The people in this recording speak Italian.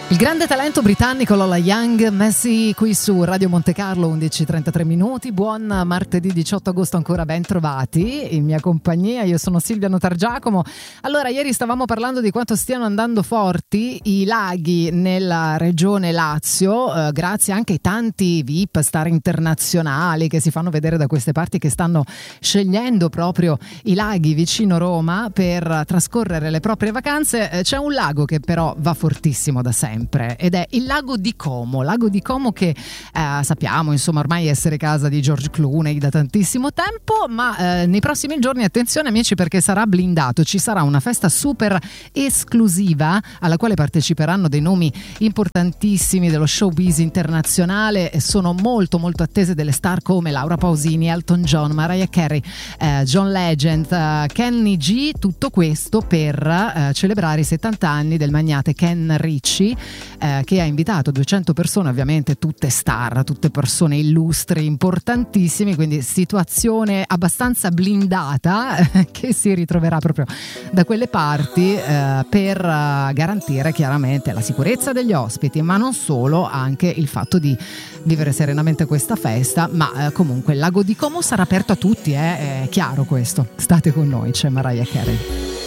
Il grande talento britannico Lola Young, Messi qui su Radio Monte Carlo, 11:33 minuti. Buon martedì 18 agosto, ancora ben trovati in mia compagnia. Io sono Silvia Notargiacomo. Allora, ieri stavamo parlando di quanto stiano andando forti i laghi nella regione Lazio, grazie anche ai tanti VIP, star internazionali che si fanno vedere da queste parti, che stanno scegliendo proprio i laghi vicino Roma per trascorrere le proprie vacanze. C'è un lago che però va fortissimo da sempre, ed è il lago di Como. Lago di Como che sappiamo insomma ormai essere casa di George Clooney da tantissimo tempo, ma nei prossimi giorni, attenzione amici, perché sarà blindato. Ci sarà una festa super esclusiva alla quale parteciperanno dei nomi importantissimi dello showbiz internazionale, e sono molto molto attese delle star come Laura Pausini, Elton John, Mariah Carey, John Legend, Kenny G. Tutto questo per celebrare i 70 anni del magnate Ken Ritchie, che ha invitato 200 persone, ovviamente tutte star, tutte persone illustri, importantissime, quindi situazione abbastanza blindata che si ritroverà proprio da quelle parti per garantire chiaramente la sicurezza degli ospiti, ma non solo, anche il fatto di vivere serenamente questa festa. Ma comunque il lago di Como sarà aperto a tutti, è chiaro questo. State con noi, c'è Mariah Carey.